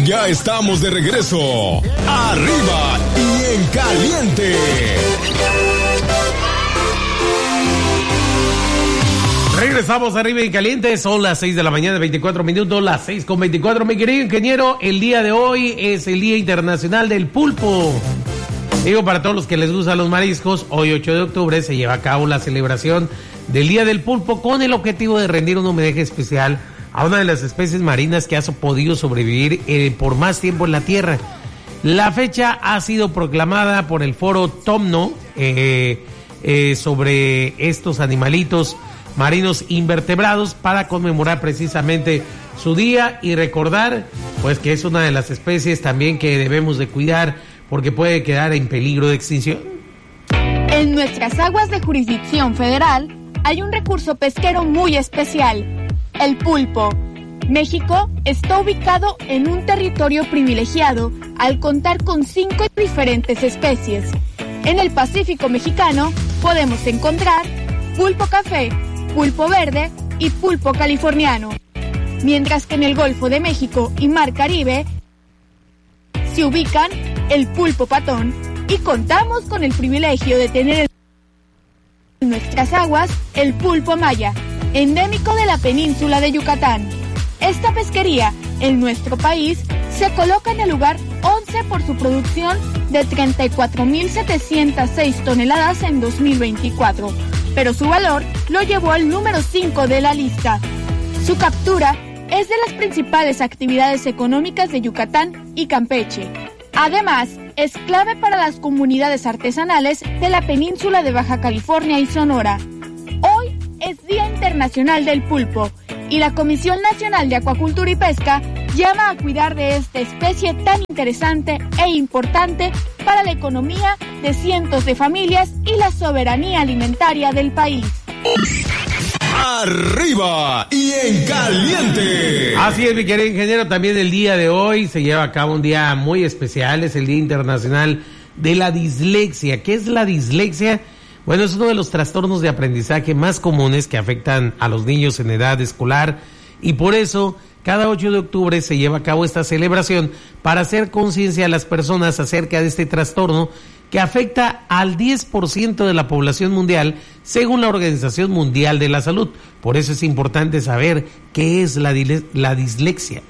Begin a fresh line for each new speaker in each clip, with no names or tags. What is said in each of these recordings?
Ya estamos de regreso. Arriba y en caliente.
Regresamos arriba y en caliente. Son las 6 de la mañana, 24 minutos, las 6:24. Mi querido ingeniero, el día de hoy es el Día Internacional del Pulpo. Digo, para todos los que les gustan los mariscos, hoy 8 de octubre se lleva a cabo la celebración del Día del Pulpo con el objetivo de rendir un homenaje especial a una de las especies marinas que ha podido sobrevivir por más tiempo en la Tierra. La fecha ha sido proclamada por el Foro TOMNO sobre estos animalitos marinos invertebrados para conmemorar precisamente su día y recordar pues que es una de las especies también que debemos de cuidar porque puede quedar en peligro de extinción.
En nuestras aguas de jurisdicción federal hay un recurso pesquero muy especial, el pulpo. México está ubicado en un territorio privilegiado al contar con 5 diferentes especies. En el Pacífico mexicano podemos encontrar pulpo café, pulpo verde y pulpo californiano, mientras que en el Golfo de México y Mar Caribe se ubican el pulpo patón y contamos con el privilegio de tener en nuestras aguas el pulpo maya, endémico de la península de Yucatán. Esta pesquería en nuestro país se coloca en el lugar 11 por su producción de 34.706 toneladas en 2024, pero su valor lo llevó al número 5 de la lista. Su captura es de las principales actividades económicas de Yucatán y Campeche. Además, es clave para las comunidades artesanales de la península de Baja California y Sonora. Hoy es Día Internacional del Pulpo y la Comisión Nacional de Acuacultura y Pesca llama a cuidar de esta especie tan interesante e importante para la economía de cientos de familias y la soberanía alimentaria del país.
Arriba y en caliente.
Así es, mi querido ingeniero, también el día de hoy se lleva a cabo un día muy especial, es el Día Internacional de la Dislexia. ¿Qué es la dislexia? Bueno, es uno de los trastornos de aprendizaje más comunes que afectan a los niños en edad escolar y por eso cada 8 de octubre se lleva a cabo esta celebración para hacer conciencia a las personas acerca de este trastorno que afecta al 10% de la población mundial, según la Organización Mundial de la Salud. Por eso es importante saber qué es la dislexia.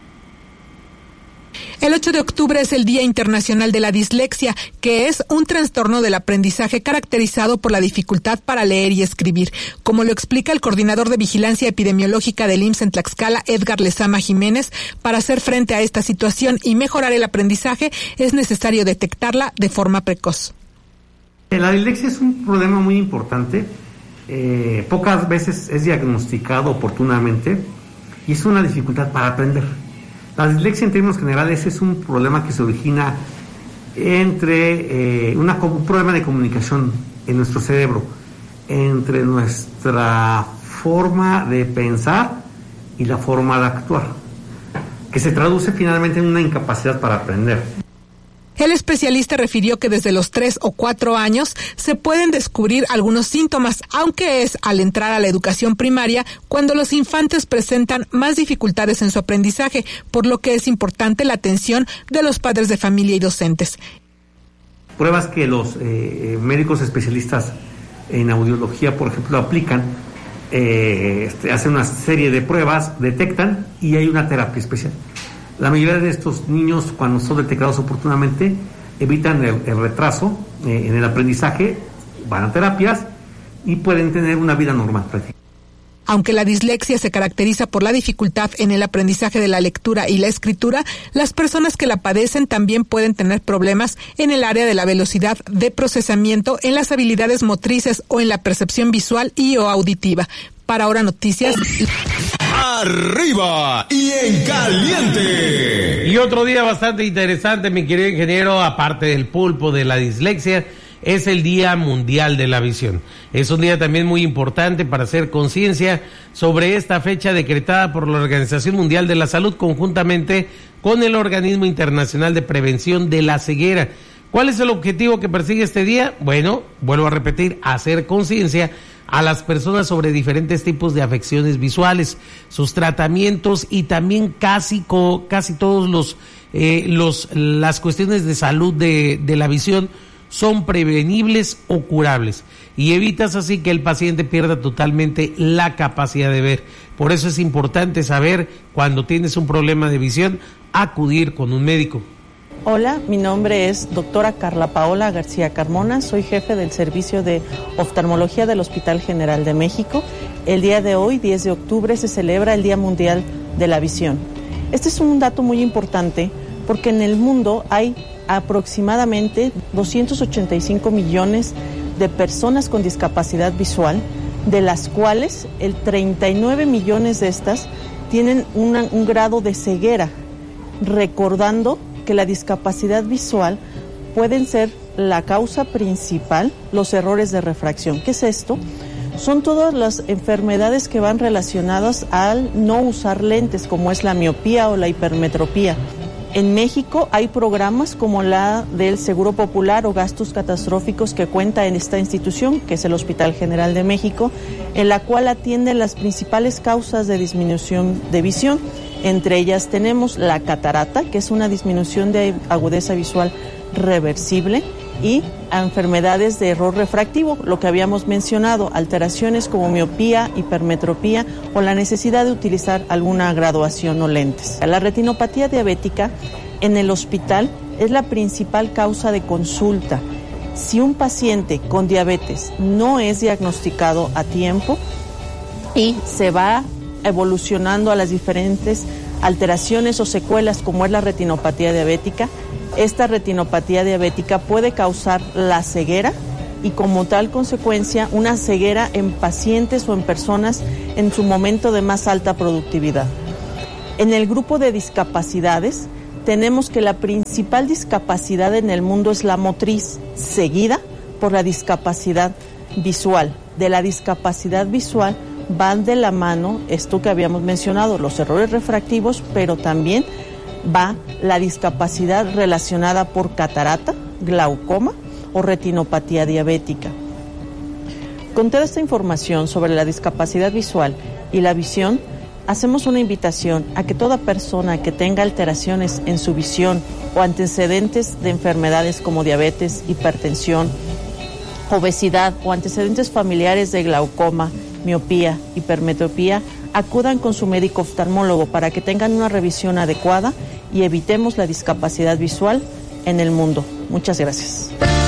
El 8 de octubre es el Día Internacional de la Dislexia, que es un trastorno del aprendizaje caracterizado por la dificultad para leer y escribir. Como lo explica el coordinador de Vigilancia Epidemiológica del IMSS en Tlaxcala, Edgar Lezama Jiménez, para hacer frente a esta situación y mejorar el aprendizaje es necesario detectarla de forma precoz.
La dislexia es un problema muy importante. Pocas veces es diagnosticado oportunamente y es una dificultad para aprender. La dislexia en términos generales es un problema que se origina entre un problema de comunicación en nuestro cerebro, entre nuestra forma de pensar y la forma de actuar, que se traduce finalmente en una incapacidad para aprender.
El especialista refirió que desde los 3 o 4 años se pueden descubrir algunos síntomas, aunque es al entrar a la educación primaria cuando los infantes presentan más dificultades en su aprendizaje, por lo que es importante la atención de los padres de familia y docentes.
Pruebas que los médicos especialistas en audiología, por ejemplo, aplican, hacen una serie de pruebas, detectan y hay una terapia especial. La mayoría de estos niños, cuando son detectados oportunamente, evitan el retraso en el aprendizaje, van a terapias y pueden tener una vida normal prácticamente.
Aunque la dislexia se caracteriza por la dificultad en el aprendizaje de la lectura y la escritura, las personas que la padecen también pueden tener problemas en el área de la velocidad de procesamiento, en las habilidades motrices o en la percepción visual y o auditiva. Para Ahora Noticias.
Arriba y en caliente.
Y otro día bastante interesante, mi querido ingeniero, aparte del pulpo, de la dislexia, es el Día Mundial de la Visión. Es un día también muy importante para hacer conciencia sobre esta fecha decretada por la Organización Mundial de la Salud conjuntamente con el Organismo Internacional de Prevención de la Ceguera, ¿Cuál es el objetivo que persigue este día? Bueno, vuelvo a repetir, hacer conciencia a las personas sobre diferentes tipos de afecciones visuales, sus tratamientos y también casi todos las cuestiones de salud de la visión son prevenibles o curables y evitas así que el paciente pierda totalmente la capacidad de ver. Por eso es importante saber cuando tienes un problema de visión, acudir con un médico.
Hola, mi nombre es doctora Carla Paola García Carmona, soy jefe del Servicio de Oftalmología del Hospital General de México. El día de hoy, 10 de octubre, se celebra el Día Mundial de la Visión. Este es un dato muy importante porque en el mundo hay aproximadamente 285 millones de personas con discapacidad visual, de las cuales el 39 millones de estas tienen un grado de ceguera, recordando que la discapacidad visual pueden ser la causa principal, los errores de refracción. ¿Qué es esto? Son todas las enfermedades que van relacionadas al no usar lentes, como es la miopía o la hipermetropía. En México hay programas como la del Seguro Popular o gastos catastróficos que cuenta en esta institución, que es el Hospital General de México, en la cual atiende las principales causas de disminución de visión. Entre ellas tenemos la catarata, que es una disminución de agudeza visual reversible, y a enfermedades de error refractivo, lo que habíamos mencionado, alteraciones como miopía, hipermetropía o la necesidad de utilizar alguna graduación o lentes. La retinopatía diabética en el hospital es la principal causa de consulta. Si un paciente con diabetes no es diagnosticado a tiempo y se va evolucionando a las diferentes alteraciones o secuelas como es la retinopatía diabética, esta retinopatía diabética puede causar la ceguera y como tal consecuencia una ceguera en pacientes o en personas en su momento de más alta productividad. En el grupo de discapacidades tenemos que la principal discapacidad en el mundo es la motriz, seguida por la discapacidad visual. De la discapacidad visual van de la mano esto que habíamos mencionado, los errores refractivos, pero también va la discapacidad relacionada por catarata, glaucoma o retinopatía diabética. Con toda esta información sobre la discapacidad visual y la visión, hacemos una invitación a que toda persona que tenga alteraciones en su visión o antecedentes de enfermedades como diabetes, hipertensión, obesidad o antecedentes familiares de glaucoma, miopía, hipermetropía, acudan con su médico oftalmólogo para que tengan una revisión adecuada y evitemos la discapacidad visual en el mundo. Muchas gracias.